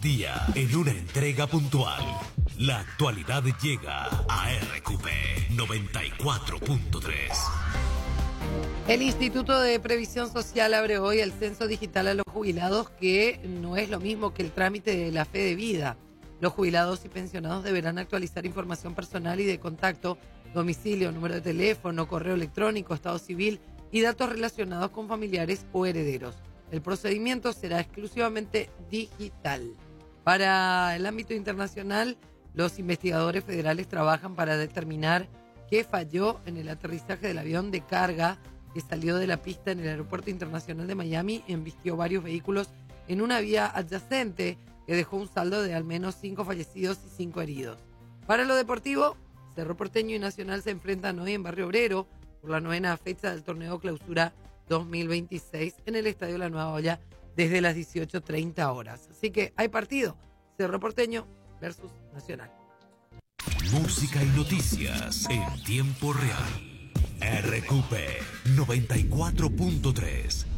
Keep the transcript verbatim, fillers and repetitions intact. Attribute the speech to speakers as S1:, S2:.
S1: día en una entrega puntual. La actualidad llega a R Q P noventa y cuatro punto tres.
S2: El Instituto de Previsión Social abre hoy el censo digital a los jubilados, que no es lo mismo que el trámite de la fe de vida. Los jubilados y pensionados deberán actualizar información personal y de contacto, domicilio, número de teléfono, correo electrónico, estado civil y datos relacionados con familiares o herederos. El procedimiento será exclusivamente digital. Para el ámbito internacional, los investigadores federales trabajan para determinar qué falló en el aterrizaje del avión de carga que salió de la pista en el Aeropuerto Internacional de Miami y embistió varios vehículos en una vía adyacente que dejó un saldo de al menos cinco fallecidos y cinco heridos. Para lo deportivo, Cerro Porteño y Nacional se enfrentan hoy en Barrio Obrero por la novena fecha del torneo Clausura dos mil veintiséis en el Estadio La Nueva Olla desde las dieciocho treinta horas. Así que hay partido, Cerro Porteño versus Nacional.
S1: Música y noticias en tiempo real. R Q P noventa y cuatro punto tres.